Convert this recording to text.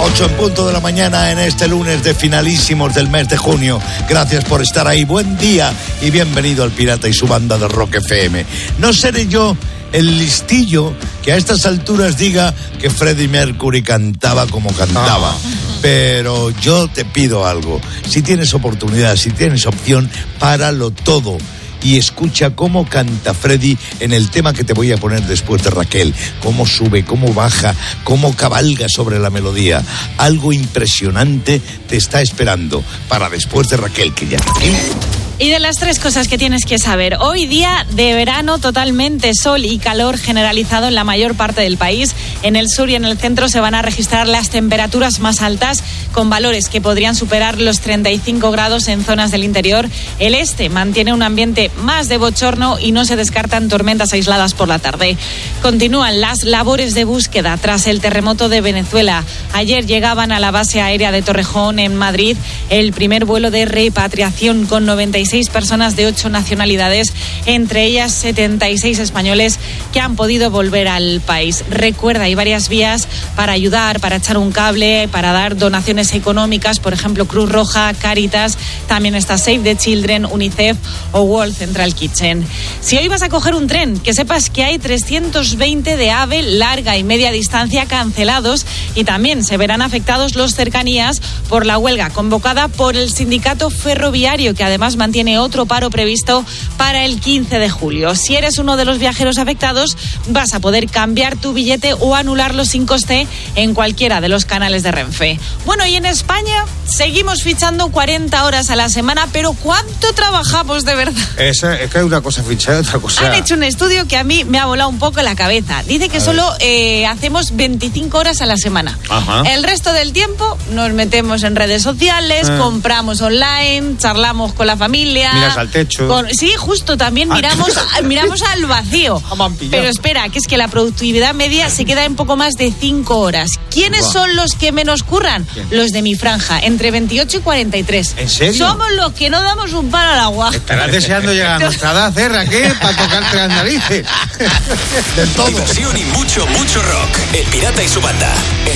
8 en punto de la mañana en este lunes de finalísimos del mes de junio. Gracias por estar ahí. Buen día y bienvenido al Pirata y su banda de Rock FM. No seré yo el listillo que a estas alturas diga que Freddie Mercury cantaba como cantaba. Pero yo te pido algo. Si tienes oportunidad, si tienes opción, páralo todo y escucha cómo canta Freddie en el tema que te voy a poner después de Raquel. Cómo sube, cómo baja, cómo cabalga sobre la melodía. Algo impresionante te está esperando para después de Raquel, que ya está aquí. Y de las 3 cosas que tienes que saber. Hoy día de verano, totalmente sol y calor generalizado en la mayor parte del país. En el sur y en el centro se van a registrar las temperaturas más altas, con valores que podrían superar los 35 grados en zonas del interior. El este mantiene un ambiente más de bochorno y no se descartan tormentas aisladas por la tarde. Continúan las labores de búsqueda tras el terremoto de Venezuela. Ayer llegaban a la base aérea de Torrejón, en Madrid, el primer vuelo de repatriación con 96 personas de 8 nacionalidades, entre ellas 76 españoles que han podido volver al país. Recuerda, hay varias vías para ayudar, para echar un cable, para dar donaciones económicas, por ejemplo, Cruz Roja, Cáritas, también está Save the Children, UNICEF o World Central Kitchen. Si hoy vas a coger un tren, que sepas que hay 320 de AVE larga y media distancia cancelados y también se verán afectados los cercanías por la huelga convocada por el sindicato ferroviario, que además mantiene otro paro previsto para el 15 de julio. Si eres uno de los viajeros afectados, vas a poder cambiar tu billete o anularlo sin coste en cualquiera de los canales de Renfe. Bueno, y en España seguimos fichando 40 horas a la semana, pero ¿cuánto trabajamos de verdad? Es que hay una cosa fichada y otra cosa... Han hecho un estudio que a mí me ha volado un poco la cabeza. Dice que solo hacemos 25 horas a la semana. Ajá. El resto del tiempo nos metemos en redes sociales, compramos online, charlamos con la familia. Miras al techo. Sí, justo, también miramos al vacío. Pero espera, que es que la productividad media se queda en poco más de 5 horas. ¿Quiénes son los que menos curran? ¿Quién? Los de mi franja, entre 28 y 43. ¿En serio? Somos los que no damos un palo al agua. Estarás deseando llegar a nuestra edad, Raquel, para tocarte las narices. Del todo. Diversión y mucho rock. El Pirata y su banda.